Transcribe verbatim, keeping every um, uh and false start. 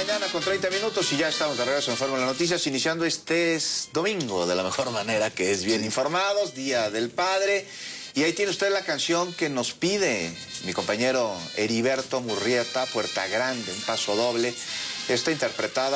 mañana con treinta minutos y ya estamos de regreso en Fórmula Noticias, iniciando este domingo de la mejor manera, que es bien informados, Día del Padre. Y ahí tiene usted la canción que nos pide mi compañero Heriberto Murrieta, Puerta Grande, un paso doble. Está interpretada